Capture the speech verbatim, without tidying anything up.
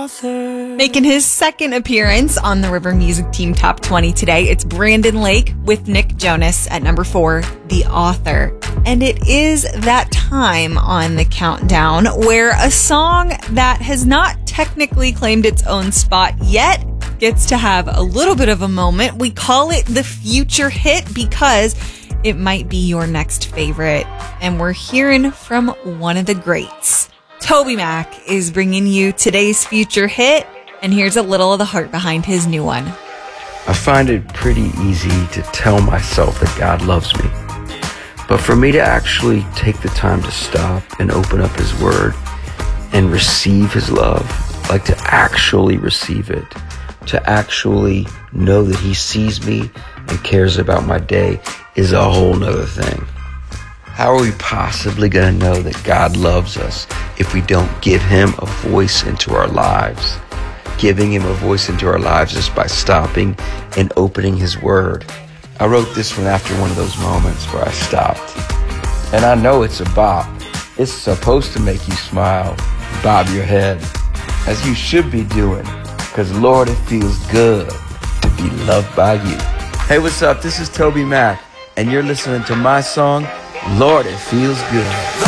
author. Making his second appearance on the River Music Team Top twenty today, it's Brandon Lake with Nick Jonas at number four, The Author. And it is that time on the countdown where a song that has not technically claimed its own spot yet gets to have a little bit of a moment. We call it the future hit because it might be your next favorite. And we're hearing from one of the greats. TobyMac is bringing you today's future hit, and here's a little of the heart behind his new one. I find it pretty easy to tell myself that God loves me. But for me to actually take the time to stop and open up his word and receive his love, like to actually receive it, to actually know that he sees me and cares about my day is a whole nother thing. How are we possibly going to know that God loves us if we don't give him a voice into our lives? Giving him a voice into our lives is by stopping and opening his word. I wrote this one after one of those moments where I stopped. And I know it's a bop. It's supposed to make you smile, bob your head, as you should be doing. Because Lord, it feels good to be loved by you. Hey, what's up? This is TobyMac, and you're listening to my song, Lord, It Feels Good.